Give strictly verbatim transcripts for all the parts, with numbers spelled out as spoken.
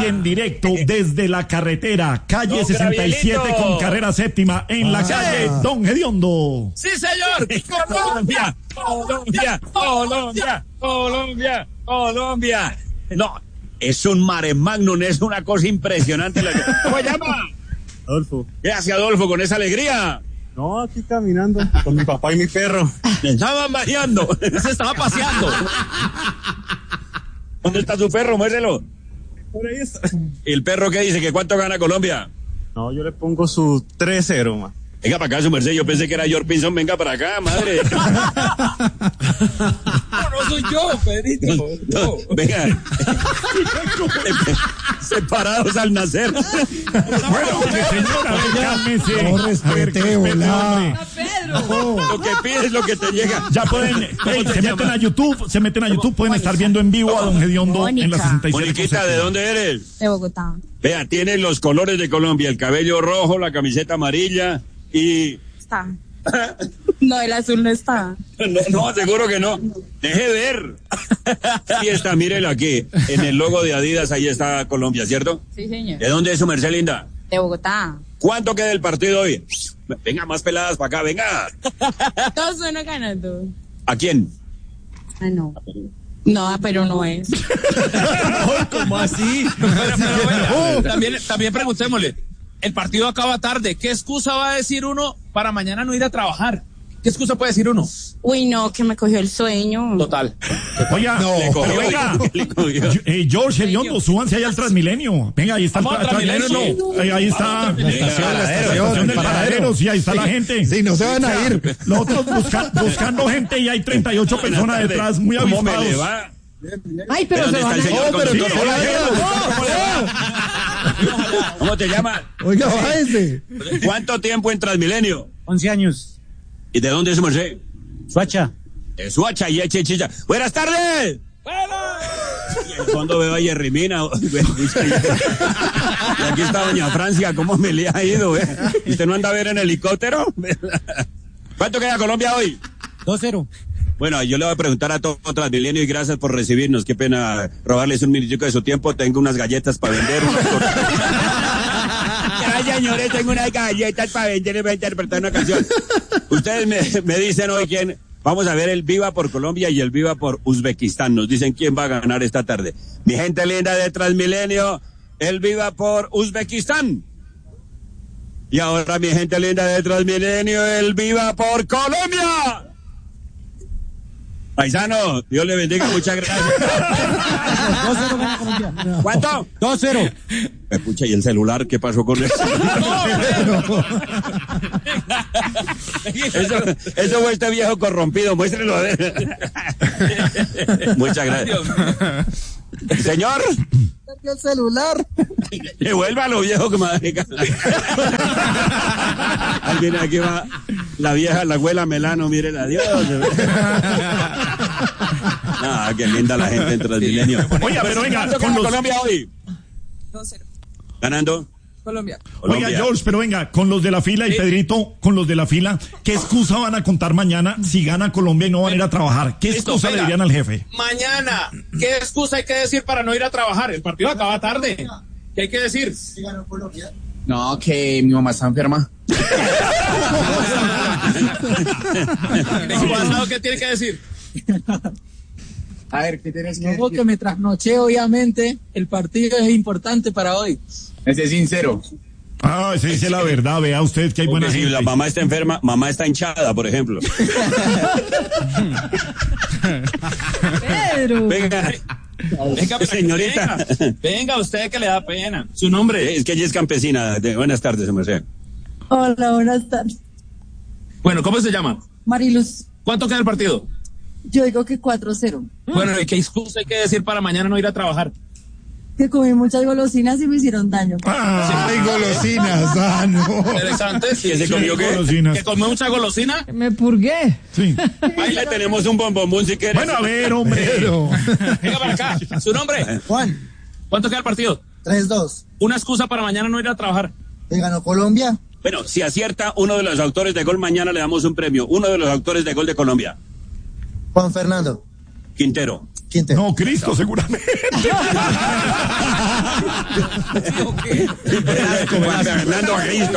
y en directo desde la carretera, calle Don sesenta y siete Gabrielito. Con carrera séptima, en ah. la calle Don Hediondo. ¡Sí, señor! ¡Colombia! ¡Colombia! ¡Colombia! ¡Colombia! ¡Colombia! No, es un mare magnum, es una cosa impresionante. ¿Cómo se llama? Adolfo. ¿Qué hace Adolfo con esa alegría? No, aquí caminando con mi papá y mi perro. Estaban bañando, se estaba paseando. ¿Dónde está su perro? Muérdelo. Por ahí está. ¿Y el perro qué dice? ¿Que cuánto gana Colombia? No, yo le pongo su tres cero, ma. Venga para acá, su merced, yo pensé que era George Pinson, venga para acá, madre. No, no soy yo, Pedrito. No, no, venga. Separados al nacer. Bueno, señora, cálmese. No respete, hola. Pedro. Lo que pides, lo que te llega. Ya pueden, hey, se meten a YouTube, se meten a YouTube, pueden estar viendo en vivo a Don Hediondo Mónica. en la sesenta y siete. Moniquita, ¿de dónde eres? De Bogotá. Vea, tiene los colores de Colombia, el cabello rojo, la camiseta amarilla y... Está. No, el azul no está. No, no, seguro que no. Deje ver. Ahí está, mírelo aquí. En el logo de Adidas, ahí está Colombia, ¿cierto? Sí, señor. ¿De dónde es su merced, linda? De Bogotá. ¿Cuánto queda el partido hoy? Venga, más peladas para acá, venga. dos uno ganando. ¿A quién? Ah, no. No, pero no es. ¿Cómo así? Pero, pero, bueno, también, también preguntémosle. El partido acaba tarde. ¿Qué excusa va a decir uno para mañana no ir a trabajar? ¿Qué excusa puede decir uno? Uy, no, que me cogió el sueño. Total. Oiga, no, le cogió, venga. Le cogió. Eh, George Hediondo, súbanse ahí al Transmilenio. Venga, ahí está el tra Transmilenio. No. Ahí, ahí está la estación, la estación del paradero. Sí, ahí está la gente. Sí, no se van a ir. Los otros busca, buscando gente y hay treinta y ocho personas detrás, muy avispados. Ay, pero se van a ir. No, pero no se vayan. ¿Cómo te llamas? Oiga, bájese. ¿Cuánto tiempo en Transmilenio? once años. ¿Y de dónde es Merced? Suacha. De Suacha y Eche Chicha. ¡Buenas tardes! Y en el fondo veo a Yerrimina. Y aquí está doña Francia. ¿Cómo me le ha ido? ¿Eh? ¿Usted no anda a ver en helicóptero? ¿Cuánto queda Colombia hoy? dos cero. Bueno, yo le voy a preguntar a todo Transmilenio y gracias por recibirnos. Qué pena robarles un minutico de su tiempo. Tengo unas galletas para vender. Ay, señores, tengo unas galletas para vender y voy a interpretar una canción. Ustedes me, me dicen hoy quién. Vamos a ver el Viva por Colombia y el Viva por Uzbekistán. Nos dicen quién va a ganar esta tarde. Mi gente linda de Transmilenio, el Viva por Uzbekistán. Y ahora mi gente linda de Transmilenio, el Viva por Colombia. Paisano, Dios le bendiga, muchas gracias. dos cero gana Colombia. ¿Cuánto? dos cero. Me pucha, ¿y el celular qué pasó con eso? eso, eso fue este viejo corrompido, muéstrelo a ver. Muchas gracias. Señor. El celular. Devuélvalo, viejo, que madre. Alguien aquí va. La vieja, la abuela Melano, mírela, adiós. Ah, qué linda la gente en Transmilenio. Oiga, pero venga, con los... Colombia hoy. dos cero. ¿Ganando? Colombia. Colombia. Oiga, George, pero venga, con los de la fila y Sí. Pedrito, con los de la fila, ¿qué excusa van a contar mañana si gana Colombia y no van a ir a trabajar? ¿Qué Listo, excusa le venga. dirían al jefe? Mañana, ¿qué excusa hay que decir para no ir a trabajar? El partido acaba tarde. ¿Qué hay que decir? No, que mi mamá está enferma. ¿Qué tiene que decir? A ver, ¿qué tienes que Como decir? que me trasnoché, obviamente, el partido es importante para hoy. Ese es sincero. Ah, se dice la verdad, vea usted que hay buena Porque si gente. la mamá está enferma, mamá está hinchada, por ejemplo. Pedro. Venga, Venga, pero señorita. Venga, venga, usted que le da pena. Su nombre. Es que ella es campesina. De, buenas tardes, merced. Hola, buenas tardes. Bueno, ¿cómo se llama? Mariluz, ¿Cuánto queda el partido? yo digo que cuatro cero. Bueno, ¿y qué excusa hay que decir para mañana no ir a trabajar? Que comí muchas golosinas y me hicieron daño. Ah, Hay golosinas, ah, no. Interesante. ¿Que se comió qué? golosinas. ¿Que comió mucha golosina? Me purgué. Sí. Ahí le tenemos un bombomún si quieres. Bueno, a ver, hombre. Pero... Venga para acá. ¿Su nombre? Juan, ¿Cuánto queda el partido? tres dos. Una excusa para mañana no ir a trabajar. ¿Te ganó Colombia? Bueno, si acierta uno de los autores de gol, mañana le damos un premio. Uno de los autores de gol de Colombia. Juan Fernando. Quintero. Quintero. No, Cristo, seguramente. Fernando Cristo.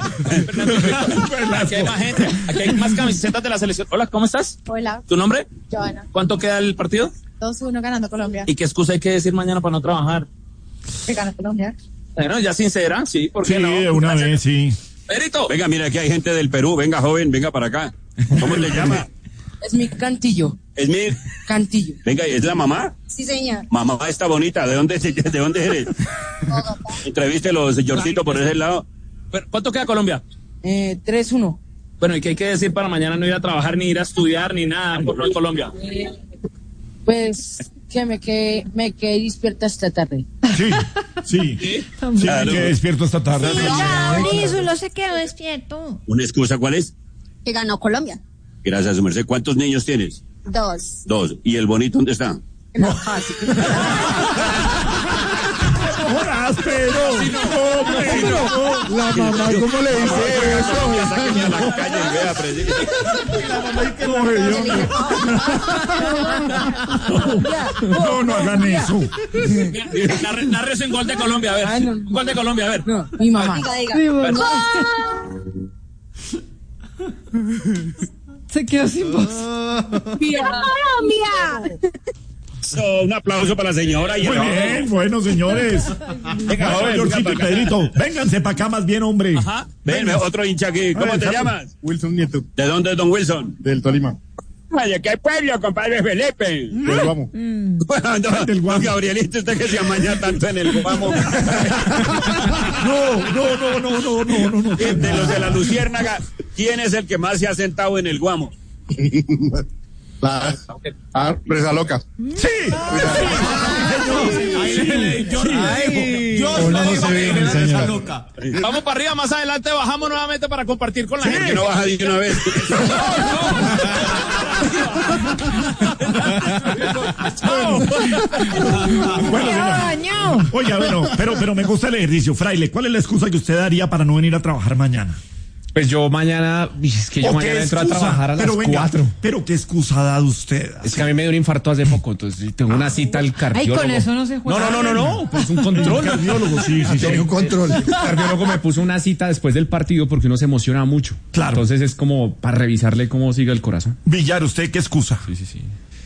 Aquí hay más gente, aquí hay más camisetas de la selección. Hola, ¿cómo estás? Hola, ¿Tu nombre? Joana. ¿Cuánto queda el partido? dos uno ganando Colombia. ¿Y qué excusa hay que decir mañana para no trabajar? Que gana Colombia. Bueno, ya sincera, sí, ¿por qué Sí, no? de una vez, sí. Perito. Venga, mira, aquí hay gente del Perú. Venga, joven, venga para acá. ¿Cómo le llama? Es mi Cantillo. Es mi... Cantillo. Venga, ¿es la mamá? Sí, señor. Mamá está bonita. ¿De dónde, de dónde eres? Entrevístelo, señorcito, por ese lado. Pero, ¿cuánto queda Colombia? Eh, tres uno. Bueno, ¿y qué hay que decir para mañana no ir a trabajar, ni ir a estudiar, ni nada por no en Colombia? Pues que me quedé, me quedé despierta esta tarde. Sí, sí. Sí, Claro. que despierto esta tarde. solo se quedó despierto. ¿Una excusa cuál es? Que ganó Colombia. Gracias, su merced. ¿Cuántos niños tienes? Dos. Dos. ¿Y el bonito dónde está? No, fácil. ¡Horas, pero! ¡Hombre, no! La mamá, ¿cómo le dice eso? Sáquenme a la calle y vea, presidente. No, no hagan eso. Narre, narre en gol de Colombia, a ver. Ay, no. Gol de Colombia, a ver. No, mi mamá. Diga, diga. Se quedó sin voz. ¡Colombia! So, un aplauso para la señora. Y Muy el- bien, bueno, señores. Venga, Bueno, joven, Georgito y venga para acá. Pedrito, vénganse para acá más bien, hombre. Ajá. Ven, ven, otro hincha aquí. ¿Cómo A ver, te salud. llamas? Wilson Nieto, ¿De dónde es don Wilson? del Tolima. ¿De qué pueblo, compadre Felipe? Del Guamo. Bueno, no, Del Guamo. Gabrielito, usted que se amaña tanto en el Guamo. No, no, no, no, no, no, no, no. De los de la Luciérnaga, ¿quién es el que más se ha sentado en el Guamo? La ah, presa loca. Sí. Hola, no se ve, señora. Vamos para arriba, más adelante bajamos nuevamente para compartir con la gente. Que no baja de una vez. Bueno, señor. Oiga, bueno, pero, pero me gusta el ejercicio. Fraile, ¿cuál es la excusa que usted daría para no venir a trabajar mañana? Pues yo mañana, es que yo ¿O qué mañana entro a excusa? trabajar a las Pero venga, cuatro. pero qué excusa ha dado usted. Es que a mí me dio un infarto hace poco, entonces tengo una cita al cardiólogo. Ay, con eso no se juega. No, no, no, no, no, pues un control. Cardiólogo, sí, sí, sí. Tiene un control. El cardiólogo me puso una cita después del partido porque uno se emociona mucho. Claro. Entonces es como para revisarle cómo sigue el corazón. Villar, ¿usted qué excusa? Sí, sí, sí.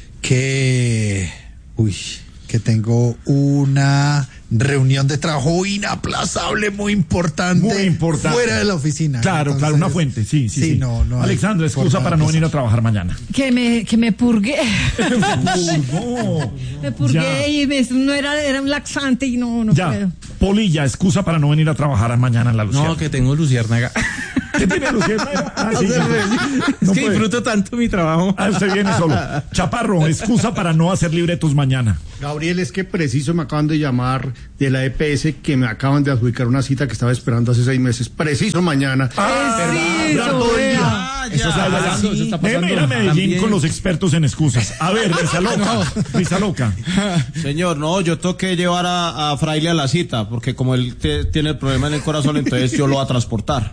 Que, uy, que tengo una reunión de trabajo inaplazable, muy importante. Muy importante. Fuera de la oficina. Claro, Entonces, claro, una fuente, sí, sí, sí. sí. no, no. hay Alexandra, excusa forma para de no venir a pasar. trabajar mañana. Que me, que me purgué. No, Me purgué Ya. y me- no era, era un laxante y no, no ya. puedo. Polilla, excusa para no venir a trabajar mañana en la Luciana. No, que tengo luciérnaga. ¿Qué tiene Luciana? Ah, sí, ya. Es No que puede. disfruto tanto mi trabajo. Ah, usted viene solo. Chaparro, excusa para no hacer libretos mañana. Gabriel, es que preciso me acaban de llamar de la E P S que me acaban de adjudicar una cita que estaba esperando hace seis meses. Preciso mañana. Preciso, vea. Eso está pasando, eso está Déjeme pasando. ir a Medellín También. con los expertos en excusas. A ver, Risa Loca. Risa Loca. Señor, no, yo tengo que llevar a, a Fraile a la cita, porque como él te- tiene el problema en el corazón, entonces yo lo voy a transportar.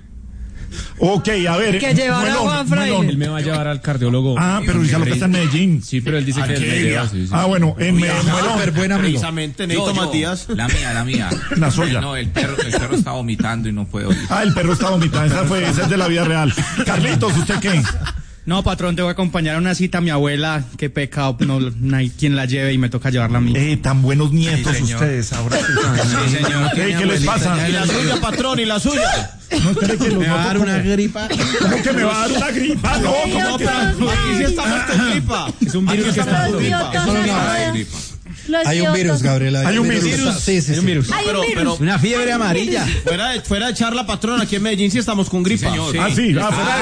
Ok, a ver. Que llevar a Muelón, Juan Fraile. Muelón. Él me va a llevar al cardiólogo. Ah, pero Risa Loca está en Medellín. Sí, pero él dice que él me lleva. Sí, sí. Ah, bueno, en Me- Muelón. Súper buen amigo. Precisamente, necesito Matías. La mía, la mía. La suya. No, el perro, el perro está vomitando y no puedo ir. Ah, el perro está vomitando. Esa fue, esa es de la vida real. Carlitos, ¿usted qué? No, patrón, te voy a acompañar a una cita a mi abuela. Qué pecado, no, no hay quien la lleve y me toca llevarla a mí. Eh, tan buenos nietos Sí, señor. ustedes ahora. Sí, señor. Eh, ¿Qué les pasa? Y la suya, patrón, y la suya. No, espere que los Me va a noto dar una como- gripa. ¿Cómo que me va a dar una gripa? No, ¿cómo No, que- pero aquí sí estamos con gripa. Es un virus que está con gripa. Eso no, no. Hay un virus, Gabriela. Hay un virus. Sí, sí, sí. Pero, pero, Una fiebre amarilla. fuera de, fuera de charla, patrón, aquí en Medellín sí estamos con gripa. señor. Ah, sí, ah, fuera de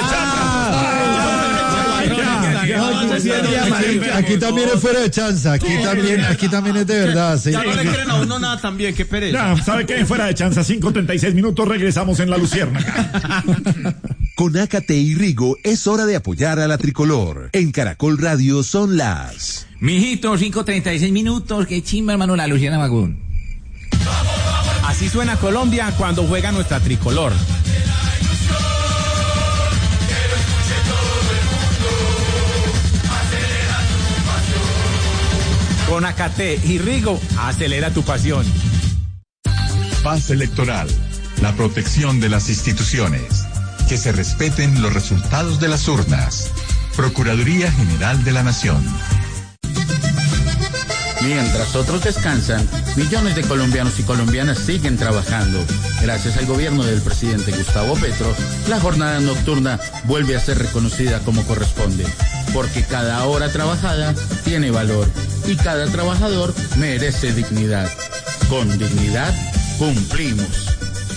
Aquí, aquí también es fuera de chanza, aquí también, aquí también es de verdad, sí. Ya no le creen a uno nada también, qué pereza. Ya, ¿sabe qué? Fuera de chanza, cinco treinta y seis minutos, regresamos en La Luciérnaga. Con Ácate y Rigo es hora de apoyar a la tricolor. En Caracol Radio son las... Mijito, cinco treinta y seis minutos. Qué chimba, hermano, la Luciana Magún. Así suena Colombia cuando juega nuestra tricolor. Con Acate y Rigo, acelera tu pasión. Paz electoral, la protección de las instituciones, que se respeten los resultados de las urnas. Procuraduría General de la Nación. Mientras otros descansan, millones de colombianos y colombianas siguen trabajando. Gracias al gobierno del presidente Gustavo Petro, la jornada nocturna vuelve a ser reconocida como corresponde, porque cada hora trabajada tiene valor y cada trabajador merece dignidad. Con dignidad, cumplimos.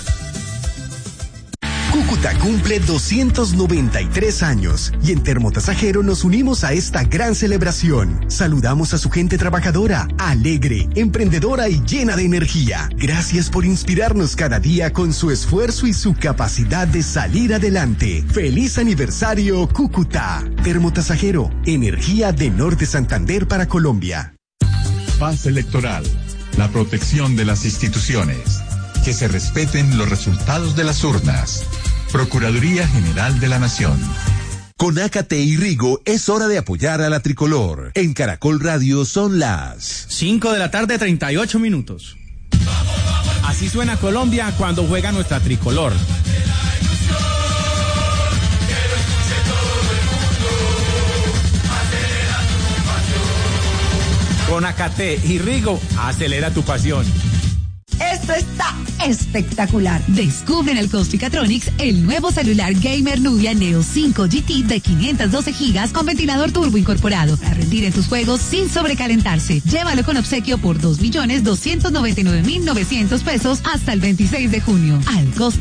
Cúcuta cumple doscientos noventa y tres años y en Termotasajero nos unimos a esta gran celebración. Saludamos a su gente trabajadora, alegre, emprendedora y llena de energía. Gracias por inspirarnos cada día con su esfuerzo y su capacidad de salir adelante. ¡Feliz aniversario, Cúcuta! Termotasajero, energía de Norte Santander para Colombia. Paz electoral, la protección de las instituciones, que se respeten los resultados de las urnas. Procuraduría General de la Nación. Con Acate y Rigo es hora de apoyar a la tricolor. En Caracol Radio son las cinco de la tarde, treinta y ocho minutos. Así suena Colombia cuando juega nuestra tricolor. Con Acate y Rigo, acelera tu pasión. Esto está espectacular. Descubre en el Costricatronics el nuevo celular gamer Nubia Neo cinco G T de quinientos doce gigas con ventilador turbo incorporado para rendir en tus juegos sin sobrecalentarse. Llévalo con obsequio por dos millones doscientos noventa y nueve mil novecientos pesos hasta el veintiséis de junio. Al costo